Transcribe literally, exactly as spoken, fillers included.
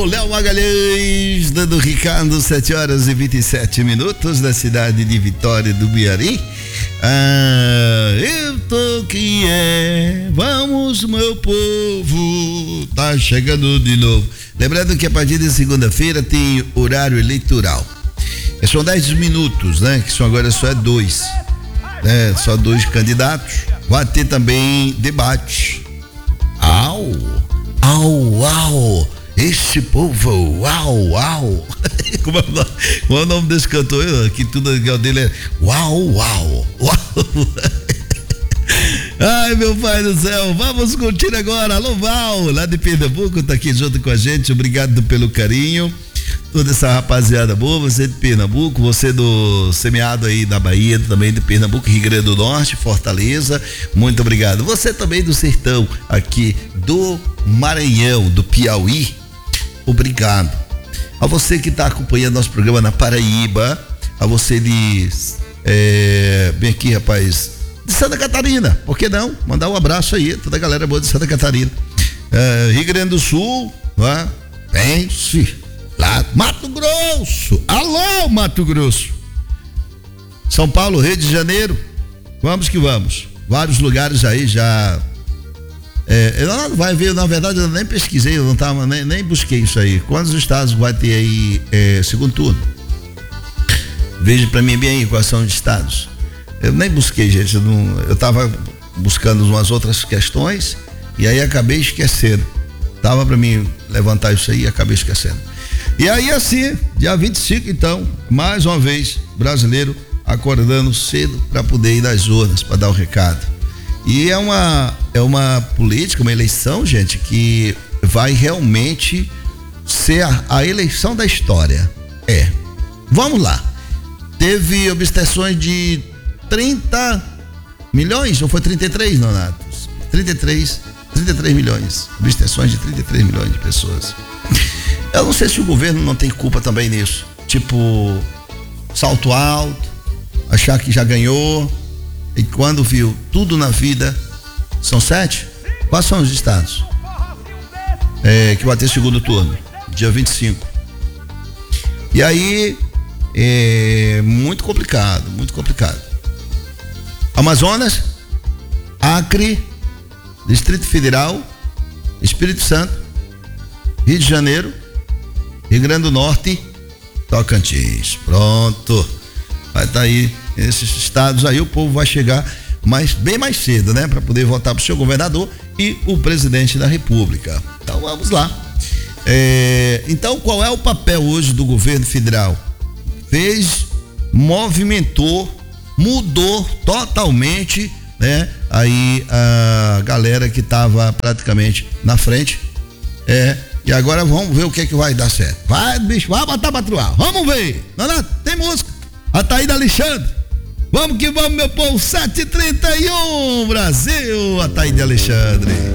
o Léo Magalhães, dando Ricardo, sete horas e vinte e sete minutos, da cidade de Vitória do Biari. Ah, eu tô que é, vamos meu povo, tá chegando de novo. Lembrando que a partir de segunda-feira tem horário eleitoral. São dez minutos, né? Que são agora só é dois, né? Só dois candidatos. Vai ter também debate. Au, au, au. Esse povo, uau, uau. Como é o nome, como é o nome desse cantor? Que tudo legal dele é uau, uau, uau. Ai, meu pai do céu, vamos curtir agora. Alô, Val, lá de Pernambuco, tá aqui junto com a gente. Obrigado pelo carinho. Toda essa rapaziada boa, você de Pernambuco, você do semiado aí da Bahia, também de Pernambuco, Rio Grande do Norte, Fortaleza, muito obrigado. Você também do sertão aqui do Maranhão, do Piauí, obrigado. A você que está acompanhando nosso programa na Paraíba, a você de é, bem aqui, rapaz, de Santa Catarina, por que não? Mandar um abraço aí, toda a galera boa de Santa Catarina. É, Rio Grande do Sul, né? Pense lá, Mato Grosso, alô Mato Grosso, São Paulo, Rio de Janeiro, vamos que vamos, vários lugares aí já, é, eu vai ver, na verdade eu nem pesquisei, eu não tava, nem, nem busquei isso aí, quantos estados vai ter aí é, segundo turno, veja pra mim bem aí quais são os estados, eu nem busquei, gente, eu, não, eu tava buscando umas outras questões e aí acabei esquecendo, tava pra mim levantar isso aí e acabei esquecendo. E aí assim, dia vinte e cinco então, mais uma vez, brasileiro acordando cedo para poder ir nas urnas, para dar o recado. E é uma, é uma política, uma eleição, gente, que vai realmente ser a, a eleição da história. É. Vamos lá. Teve obstenções de trinta milhões, ou foi trinta e três, Nonato? trinta e três, trinta e três milhões. Obstenções de trinta e três milhões de pessoas. Eu não sei se o governo não tem culpa também nisso. Tipo, salto alto, achar que já ganhou, e quando viu tudo na vida, são sete? Quais são os estados é, que vai ter segundo turno? Dia vinte e cinco. E aí, é muito complicado, muito complicado. Amazonas, Acre, Distrito Federal, Espírito Santo, Rio de Janeiro, Rio Grande do Norte, Tocantins. Pronto. Vai estar tá aí, esses estados aí, o povo vai chegar mais, bem mais cedo, né? Para poder votar pro seu governador e o presidente da República. Então vamos lá. É, então qual é o papel hoje do governo federal? Fez, movimentou, mudou totalmente, né? Aí a galera que estava praticamente na frente, é. E agora vamos ver o que é que vai dar certo. Vai, bicho, vai botar pra truar. Vamos ver. Não, não, tem música. Ataíde Alexandre. Vamos que vamos, meu povo. sete e trinta e um, Brasil. Ataíde Alexandre.